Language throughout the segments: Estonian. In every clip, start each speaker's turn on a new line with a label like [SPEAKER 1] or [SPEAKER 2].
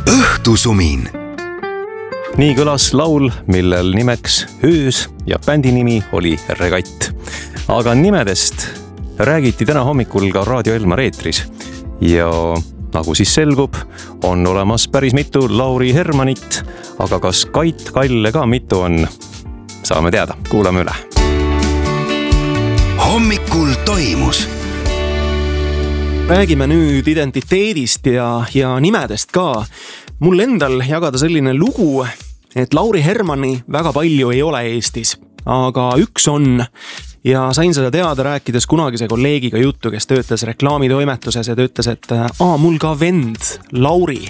[SPEAKER 1] Õhtusumin. Nii kõlas laul, millel nimeks Öös ja bändi nimi oli Regatt. Aga nimedest räägiti täna hommikul ka Raadio Elmar eetris. Ja nagu siis selgub, on olemas päris mitu Lauri Hermanit, aga kas Kait Kalle ka mitu on? Saame teada, kuulame üle. Hommikul toimus.
[SPEAKER 2] Räägime nüüd identiteedist ja nimedest ka. Mul endal jagada selline lugu, et Lauri Hermani väga palju ei ole Eestis, aga üks on. Ja sain seda teada rääkides kunagise kolleegiga juttu, kes töötas reklaamitoimetuses ja töötas, et mul ka vend Lauri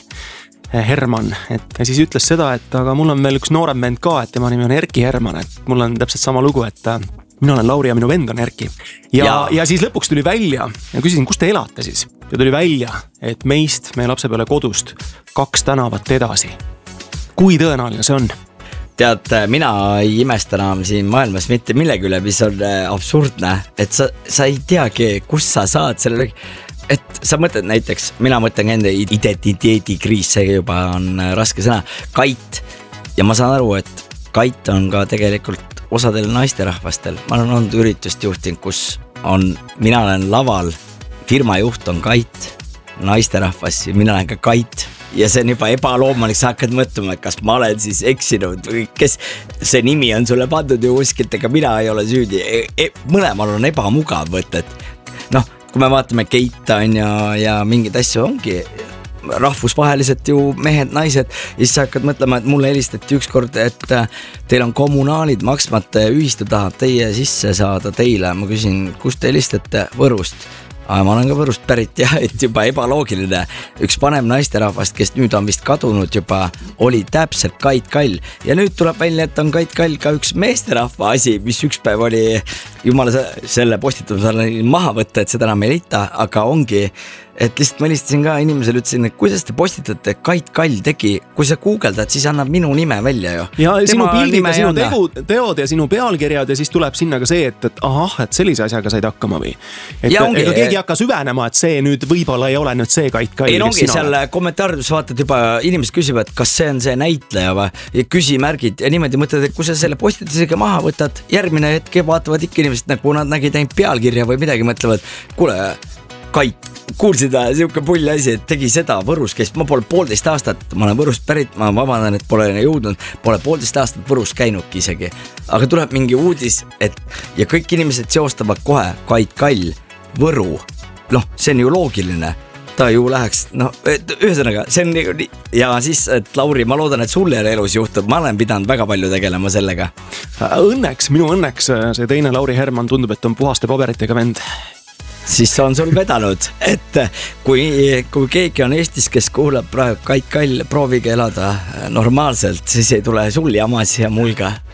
[SPEAKER 2] Herman. Ja siis ütles seda, et aga mul on veel üks noorem vend ka, et tema nimi on Erki Herman, et mul on täpselt sama lugu, et mina olen Lauri ja minu vend on Erki. Ja siis lõpuks tuli välja ja küsisin, kus te elate siis? Ja tuli välja, et meist, meie lapse peale kodust 2 tänavat edasi. Kui tõenäoline see on?
[SPEAKER 3] Tead, mina ei imesta enam siin maailmas mitte millegi üle, mis on absurdne, et sa ei teagi, kus sa saad selle, et sa mõtled näiteks, mina mõtlen enda identiteedikriis, see juba on raske sõna, Kait, ja ma saan aru, et Kait on ka tegelikult osadel naisterahvastel. Ma olen olnud üritust juhtinud, kus mina olen laval, firma juht on Kait, naisterahvas ja mina olen ka Kait. Ja see on juba ebaloomulik, sa hakkad mõtlema, et kas ma olen siis eksinud või kes see nimi on sulle pandud ju kuskilt, ega mina ei ole süüdi. Mõlemal on ebamugav võtta, et kui me vaatame Keit ja mingid asju ongi rahvusvaheliselt ju mehed, naised, ja siis sa hakkad mõtlema, et mulle helistati ükskord, et teil on kommunaalid maksmata ja ühistu tahab teie sisse saada teile. Ma küsin, kust te helistate? Võrust. Ma olen ka Võrust pärit ja et juba ebaloogiline. Üks vanem naisterahvast, kes nüüd on vist kadunud juba, oli täpselt Kait Kall. Ja nüüd tuleb välja, et on Kait Kall ka üks meesterahva asi, mis üks päev oli, jumala selle postitusel maha võtta, et seda enam ei leita, aga ongi, et lihtsalt ma helistasin ka inimesele, ütlesin, et kuidas te postitate, Kait Kall tegi, kui sa googeldad, siis annab minu nime välja ju.
[SPEAKER 2] Ja sinu pildid ja sinu teod ja sinu pealkirjad ja siis tuleb sinna ka see, et sellise asjaga said hakkama või. Ega keegi hakka süvenema, et see nüüd võib-olla ei ole nüüd see Kait Kall.
[SPEAKER 3] Ei ongi seal kommentaarides vaatad juba, inimesed küsivad, kas see on see näitleja või küsimärgid ja niimoodi mõtled, et kui sa selle postitusega maha võtad, järgmine hetk vaatavad ikka inimesed, nagu nad nägid ainult pealkirja või midagi, mõtlevad, kuule, Kait, kuulsid siuke pull asi, et tegi seda Võrus, kes ma pole 1,5 aastat, ma olen Võrust pärit, ma vabandan, et pole jõudnud, pole 1,5 aastat Võrus käinudki isegi, aga tuleb mingi uudis, et ja kõik inimesed seostavad kohe Kait Kall, Võru, see on ju loogiline, ta ju läheks, ühesõnaga, see on nii, ja siis, et Lauri, ma loodan, et sul elus juhtub, ma olen pidanud väga palju tegelema sellega.
[SPEAKER 2] Minu õnneks see teine Lauri Herman tundub, et on puhaste paberitega vend.
[SPEAKER 3] Siis on sul vedanud, et kui keegi on Eestis, kes kuulab praegu Kait Kall, proovige elada normaalselt, siis ei tule sul jamas ja mul ka.